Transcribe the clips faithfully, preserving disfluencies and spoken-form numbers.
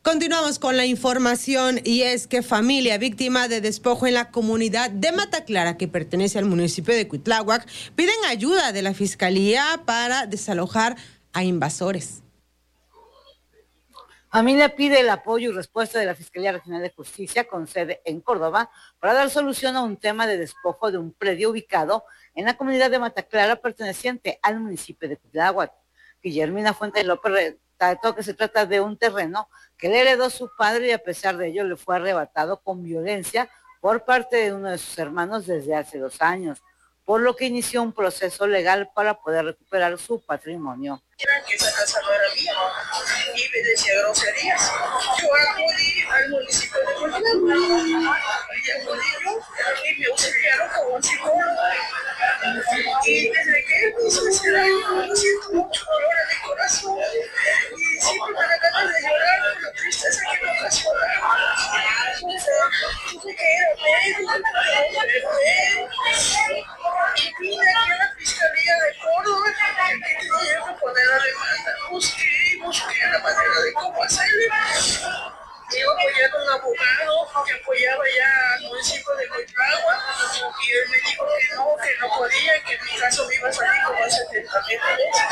Continuamos con la información y es que familia víctima de despojo en la comunidad de Mata Clara, que pertenece al municipio de Cuitláhuac, piden ayuda de la Fiscalía para desalojar a invasores. Familia pide el apoyo y respuesta de la Fiscalía Regional de Justicia con sede en Córdoba para dar solución a un tema de despojo de un predio ubicado en la comunidad de Mata Clara perteneciente al municipio de Cuitláhuac. Guillermina Fuentes López trató que se trata de un terreno que le heredó su padre y a pesar de ello le fue arrebatado con violencia por parte de uno de sus hermanos desde hace dos años, por lo que inició un proceso legal para poder recuperar su patrimonio. Que esa casa no era mía y me decía groserías. Yo acudí al municipio de Cuitláhuac y acudí yo y me auxiliaron como un psicólogo. Y desde que empezó ese año, siento mucho dolor en mi corazón y siempre me da ganas de llorar por la tristeza que me ocasiona. Tuve que ir a médico, y vine aquí a la Fiscalía de Córdoba que tenía que poner la demanda. Busqué y busqué la manera de cómo hacerlo. Yo apoyé a un abogado que apoyaba ya al municipio de Cuitláhuac y él me dijo que no, que no podía, que en mi caso me iba a salir como a setenta mil pesos.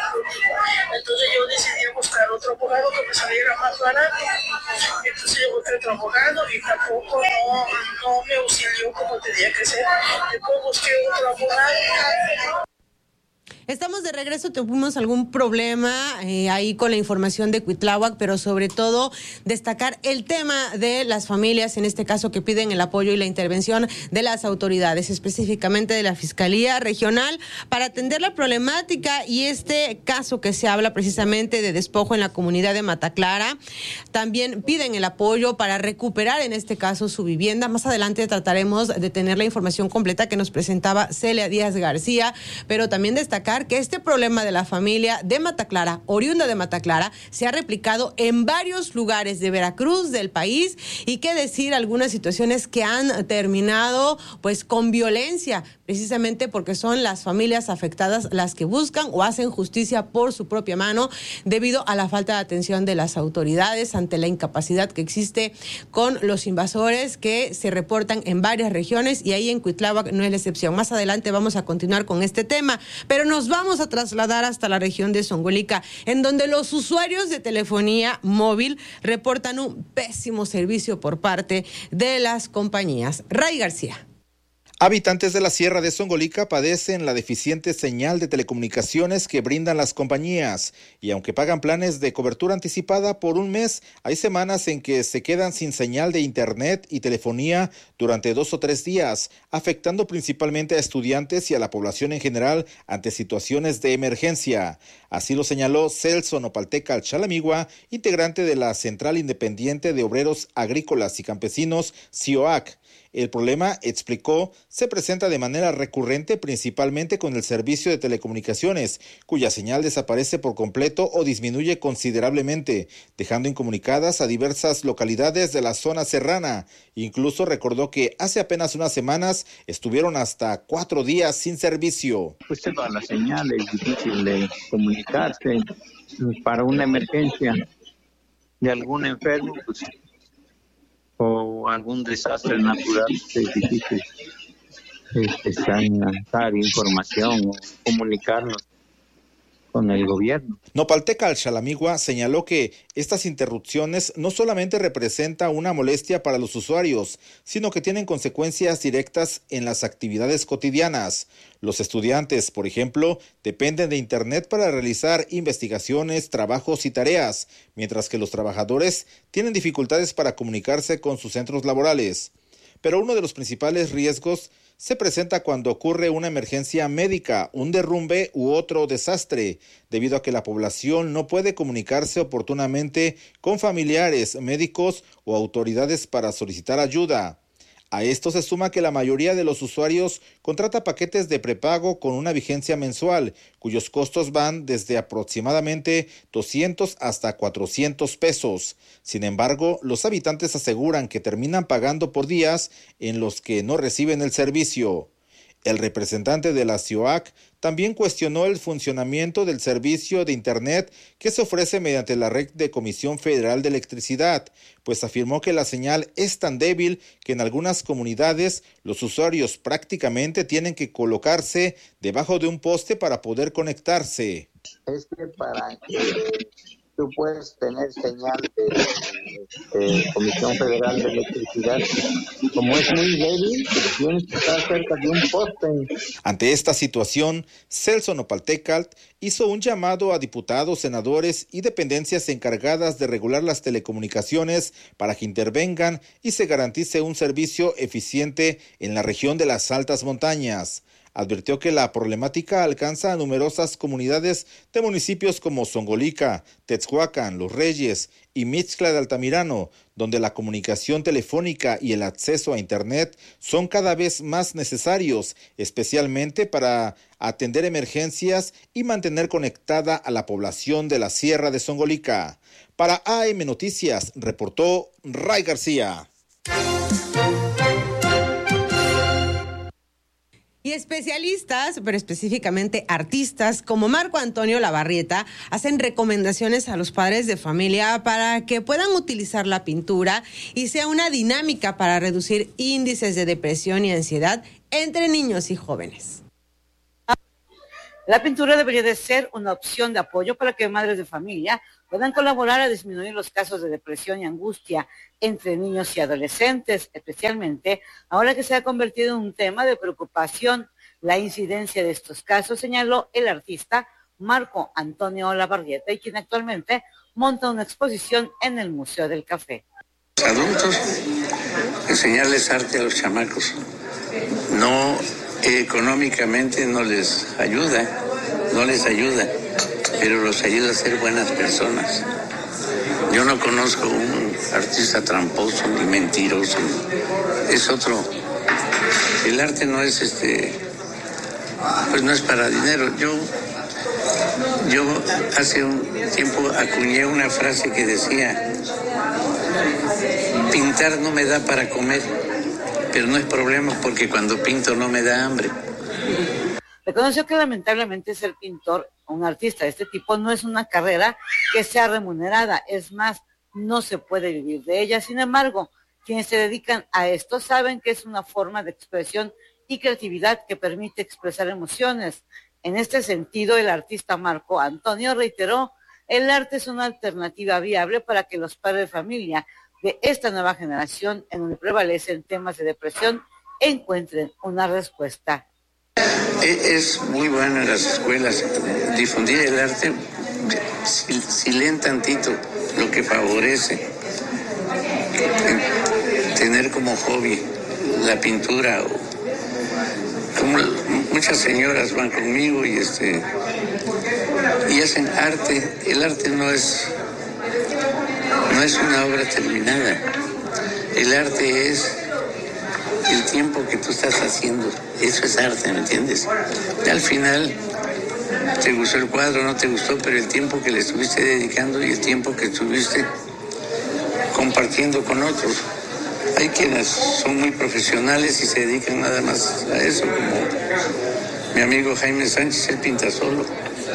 Entonces yo decidí buscar otro abogado que me saliera más barato. Entonces yo busqué otro abogado y tampoco no, no me auxilió como tenía que ser. Después busqué otro abogado. Estamos de regreso, tuvimos algún problema eh, ahí con la información de Cuitláhuac, pero sobre todo destacar el tema de las familias, en este caso que piden el apoyo y la intervención de las autoridades, específicamente de la Fiscalía Regional, para atender la problemática y este caso que se habla precisamente de despojo en la comunidad de Mata Clara. También piden el apoyo para recuperar en este caso su vivienda. Más adelante trataremos de tener la información completa que nos presentaba Celia Díaz García, pero también destacar que este problema de la familia de Mata Clara, oriunda de Mata Clara, se ha replicado en varios lugares de Veracruz, del país, y qué decir, algunas situaciones que han terminado pues con violencia, precisamente porque son las familias afectadas las que buscan o hacen justicia por su propia mano debido a la falta de atención de las autoridades ante la incapacidad que existe con los invasores que se reportan en varias regiones y ahí en Cuitláhuac no es la excepción. Más adelante vamos a continuar con este tema, pero nos vamos a trasladar hasta la región de Zongolica, en donde los usuarios de telefonía móvil reportan un pésimo servicio por parte de las compañías. Ray García. Habitantes de la Sierra de Zongolica padecen la deficiente señal de telecomunicaciones que brindan las compañías y aunque pagan planes de cobertura anticipada por un mes, hay semanas en que se quedan sin señal de internet y telefonía durante dos o tres días, afectando principalmente a estudiantes y a la población en general ante situaciones de emergencia. Así lo señaló Celso Nopalteca Chalamigua, integrante de la Central Independiente de Obreros Agrícolas y Campesinos, C I O A C. El problema, explicó, se presenta de manera recurrente principalmente con el servicio de telecomunicaciones, cuya señal desaparece por completo o disminuye considerablemente, dejando incomunicadas a diversas localidades de la zona serrana. Incluso recordó que hace apenas unas semanas estuvieron hasta cuatro días sin servicio. Pues toda la señal es difícil de comunicarse para una emergencia de algún enfermo, pues, o algún desastre natural, es difícil dar información o comunicarnos con el gobierno. Nopalteca Chalamigua señaló que estas interrupciones no solamente representan una molestia para los usuarios, sino que tienen consecuencias directas en las actividades cotidianas. Los estudiantes, por ejemplo, dependen de Internet para realizar investigaciones, trabajos y tareas, mientras que los trabajadores tienen dificultades para comunicarse con sus centros laborales. Pero uno de los principales riesgos se presenta cuando ocurre una emergencia médica, un derrumbe u otro desastre, debido a que la población no puede comunicarse oportunamente con familiares, médicos o autoridades para solicitar ayuda. A esto se suma que la mayoría de los usuarios contrata paquetes de prepago con una vigencia mensual, cuyos costos van desde aproximadamente doscientos hasta cuatrocientos pesos. Sin embargo, los habitantes aseguran que terminan pagando por días en los que no reciben el servicio. El representante de la C I O A C también cuestionó el funcionamiento del servicio de Internet que se ofrece mediante la red de Comisión Federal de Electricidad, pues afirmó que la señal es tan débil que en algunas comunidades los usuarios prácticamente tienen que colocarse debajo de un poste para poder conectarse. Es que para que tú puedes tener señal de, de Comisión Federal de Electricidad, como es muy débil, tienes que estar cerca de un poste. Ante esta situación, Celso Nopaltecalt hizo un llamado a diputados, senadores y dependencias encargadas de regular las telecomunicaciones para que intervengan y se garantice un servicio eficiente en la región de las altas montañas. Advirtió que la problemática alcanza a numerosas comunidades de municipios como Zongolica, Tetzhuacán, Los Reyes y Mixtla de Altamirano, donde la comunicación telefónica y el acceso a Internet son cada vez más necesarios, especialmente para atender emergencias y mantener conectada a la población de la Sierra de Zongolica. Para A M Noticias, reportó Ray García. Y especialistas, pero específicamente artistas como Marco Antonio Labarrieta, hacen recomendaciones a los padres de familia para que puedan utilizar la pintura y sea una dinámica para reducir índices de depresión y ansiedad entre niños y jóvenes. La pintura debería de ser una opción de apoyo para que madres de familia puedan colaborar a disminuir los casos de depresión y angustia entre niños y adolescentes, especialmente ahora que se ha convertido en un tema de preocupación la incidencia de estos casos, señaló el artista Marco Antonio Labarrieta, y quien actualmente monta una exposición en el Museo del Café. Los adultos, enseñarles arte a los chamacos, no económicamente no les ayuda, no les ayuda, pero los ayuda a ser buenas personas. Yo no conozco un artista tramposo ni mentiroso, es otro. El arte no es este, pues no es para dinero. Yo, yo hace un tiempo acuñé una frase que decía: pintar no me da para comer, pero no es problema porque cuando pinto no me da hambre. Reconoció que lamentablemente ser pintor, un artista de este tipo, no es una carrera que sea remunerada, es más, no se puede vivir de ella. Sin embargo, quienes se dedican a esto saben que es una forma de expresión y creatividad que permite expresar emociones. En este sentido, el artista Marco Antonio reiteró, el arte es una alternativa viable para que los padres de familia de esta nueva generación, en donde prevalecen temas de depresión, encuentren una respuesta. Es muy bueno en las escuelas difundir el arte, si, si leen tantito lo que favorece tener como hobby la pintura. O, como muchas señoras van conmigo y este y hacen arte. El arte no es no es una obra terminada. El arte es el tiempo que tú estás haciendo. Eso es arte, ¿me entiendes? Y al final te gustó el cuadro, no te gustó, pero el tiempo que le estuviste dedicando y el tiempo que estuviste compartiendo con otros. Hay quienes son muy profesionales y se dedican nada más a eso, como mi amigo Jaime Sánchez, él pinta solo.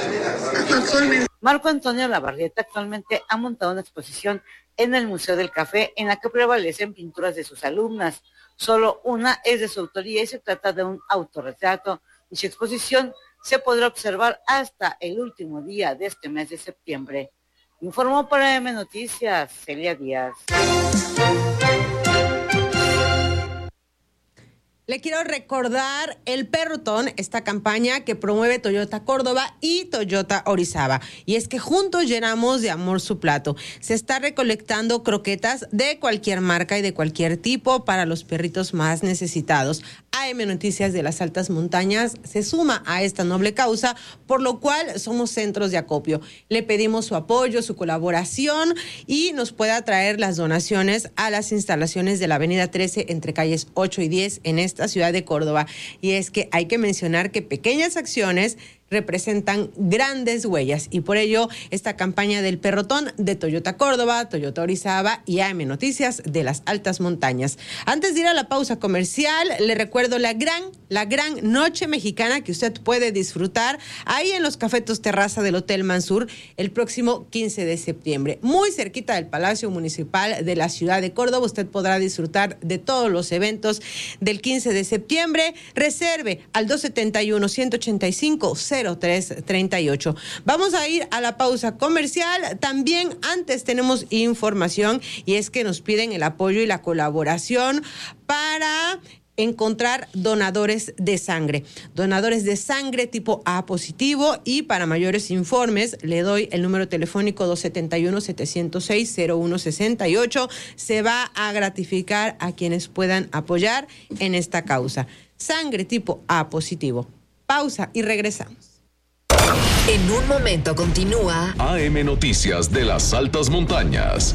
Marco Antonio Labarrieta actualmente ha montado una exposición en el Museo del Café en la que prevalecen pinturas de sus alumnas. Solo una es de su autoría y se trata de un autorretrato, y su exposición se podrá observar hasta el último día de este mes de septiembre. Informó para M Noticias, Celia Díaz. Le quiero recordar el Perrotón, esta campaña que promueve Toyota Córdoba y Toyota Orizaba. Y es que juntos llenamos de amor su plato. Se está recolectando croquetas de cualquier marca y de cualquier tipo para los perritos más necesitados. A M Noticias de las Altas Montañas se suma a esta noble causa, por lo cual somos centros de acopio. Le pedimos su apoyo, su colaboración y nos pueda traer las donaciones a las instalaciones de la Avenida trece entre calles ocho y diez en esta ciudad de Córdoba. Y es que hay que mencionar que pequeñas acciones representan grandes huellas y por ello esta campaña del Perrotón de Toyota Córdoba, Toyota Orizaba y A M Noticias de las Altas Montañas. Antes de ir a la pausa comercial, le recuerdo la gran, la gran noche mexicana que usted puede disfrutar ahí en los Cafetos Terraza del Hotel Mansur el próximo quince de septiembre. Muy cerquita del Palacio Municipal de la ciudad de Córdoba, usted podrá disfrutar de todos los eventos del quince de septiembre. Reserve al dos setenta y uno, ciento ochenta y cinco, cero tres treinta y ocho. Vamos a ir a la pausa comercial. También antes tenemos información y es que nos piden el apoyo y la colaboración para encontrar donadores de sangre, donadores de sangre tipo A positivo, y para mayores informes le doy el número telefónico dos setenta y uno, setecientos seis, cero uno sesenta y ocho. Se va a gratificar a quienes puedan apoyar en esta causa. Sangre tipo A positivo. Pausa y regresamos. En un momento continúa A M Noticias de las Altas Montañas.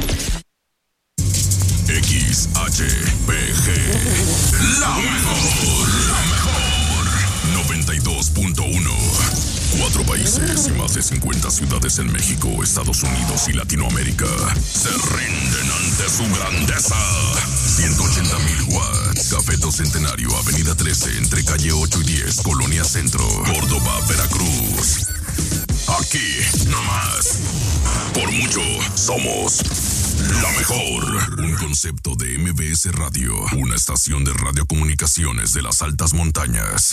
X H P G, la mejor, la mejor, noventa y dos punto uno. Cuatro países y más de cincuenta ciudades en México, Estados Unidos y Latinoamérica se rinden ante su grandeza. ciento ochenta mil watts. Cafeto Centenario, Avenida trece, entre calle ocho y diez, Colonia Centro, Córdoba, Veracruz. Aquí, nomás. Por mucho, somos la mejor. Un concepto de M B S Radio, una estación de radiocomunicaciones de las Altas Montañas.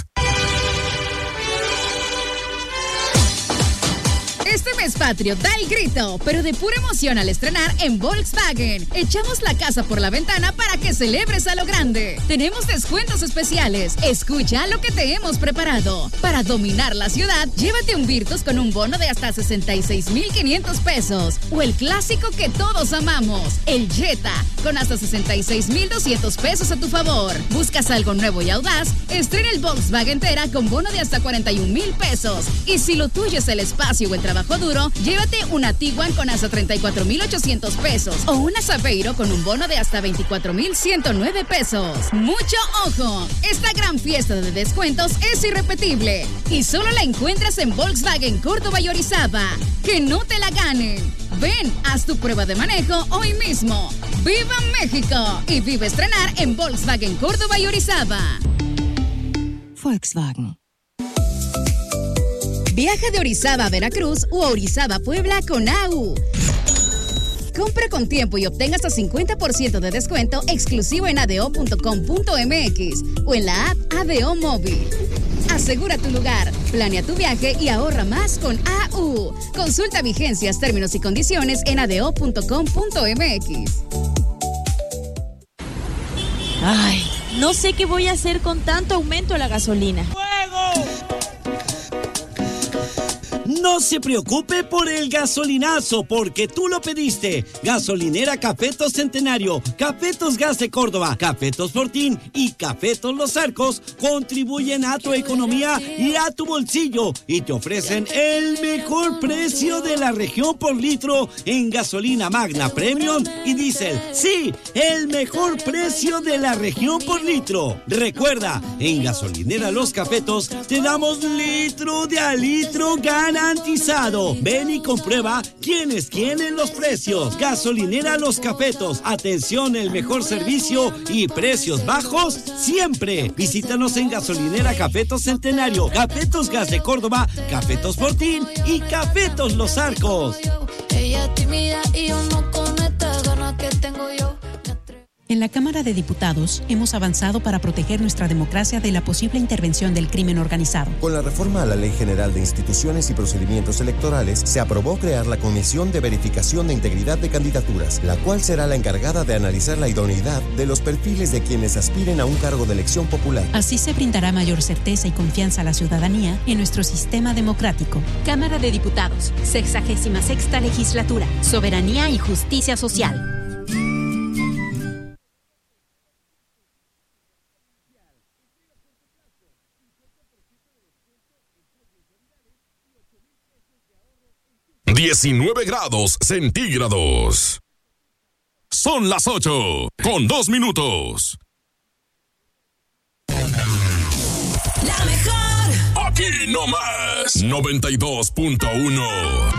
Este mes patrio da el grito, pero de pura emoción al estrenar en Volkswagen. Echamos la casa por la ventana para que celebres a lo grande. Tenemos descuentos especiales. Escucha lo que te hemos preparado. Para dominar la ciudad, llévate un Virtus con un bono de hasta sesenta y seis mil quinientos pesos. O el clásico que todos amamos, el Jetta, con hasta sesenta y seis mil doscientos pesos a tu favor. ¿Buscas algo nuevo y audaz? Estrena el Volkswagen Tera con bono de hasta cuarenta y un mil pesos. Y si lo tuyo es el espacio o el trabajo duro, llévate una Tiguan con hasta treinta y cuatro mil ochocientos pesos o una Saveiro con un bono de hasta veinticuatro mil ciento nueve pesos. ¡Mucho ojo! Esta gran fiesta de descuentos es irrepetible y solo la encuentras en Volkswagen Córdoba y Orizaba. ¡Que no te la ganen! Ven, haz tu prueba de manejo hoy mismo. ¡Viva México! Y vive estrenar en Volkswagen Córdoba y Orizaba. Volkswagen. Viaja de Orizaba a Veracruz o a Orizaba a Puebla con A U. Compra con tiempo y obtenga hasta cincuenta por ciento de descuento exclusivo en adeo punto com punto m x o en la app Adeo Móvil. Asegura tu lugar, planea tu viaje y ahorra más con A U. Consulta vigencias, términos y condiciones en adeo punto com punto m x. Ay, no sé qué voy a hacer con tanto aumento a la gasolina. ¡Fuego! No se preocupe por el gasolinazo, porque tú lo pediste. Gasolinera Cafetos Centenario, Cafetos Gas de Córdoba, Cafetos Fortín y Cafetos Los Arcos contribuyen a tu economía y a tu bolsillo y te ofrecen el mejor precio de la región por litro en gasolina Magna Premium y Diesel. Sí, el mejor precio de la región por litro. Recuerda, en Gasolinera Los Cafetos te damos litro de a litro garantizado. Ven y comprueba quién es quién en los precios. Gasolinera Los Cafetos. Atención, el mejor servicio y precios bajos siempre. Visítanos en Gasolinera Cafetos Centenario, Cafetos Gas de Córdoba, Cafetos Fortín y Cafetos Los Arcos. Ella tímida y yo no con esta gana que tengo yo. En la Cámara de Diputados hemos avanzado para proteger nuestra democracia de la posible intervención del crimen organizado. Con la reforma a la Ley General de Instituciones y Procedimientos Electorales, se aprobó crear la Comisión de Verificación de Integridad de Candidaturas, la cual será la encargada de analizar la idoneidad de los perfiles de quienes aspiren a un cargo de elección popular. Así se brindará mayor certeza y confianza a la ciudadanía en nuestro sistema democrático. Cámara de Diputados, sexagésima sexta legislatura, Soberanía y Justicia Social. diecinueve grados centígrados. Son las ocho con dos minutos. La mejor. Aquí Aquí nomás, noventa y dos punto uno.